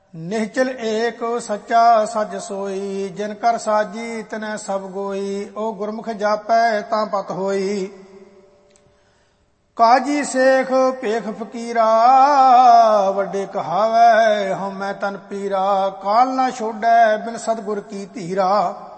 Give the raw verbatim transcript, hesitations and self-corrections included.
ਨਿਹਚਲ ਏਕ ਸੱਚਾ ਸੱਚ ਸੋਈ, ਜਿਨ ਕਰ ਸਾਜੀ ਤਨੈ ਸਭ ਗੋਈ। ਉਹ ਗੁਰਮੁਖ ਜਾਪੈ ਤਾਂ ਪਤ ਹੋਈ, ਕਾਜੀ ਸੇਖ ਭੇਖ ਫਕੀਰਾ। ਵੱਡੇ ਕਹਾਵੈ ਹਉਮੈ ਤਨ ਪੀਰਾ, ਕਾਲ ਨਾ ਛੋਡੈ ਬਿਨ ਸਤਿਗੁਰ ਕੀ ਧੀਰਾ।